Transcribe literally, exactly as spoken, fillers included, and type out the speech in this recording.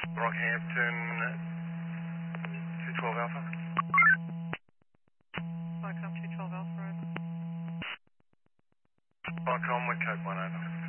Rockhampton, two twelve Alpha. Welcome to twelve Alpha. Welcome with code one over.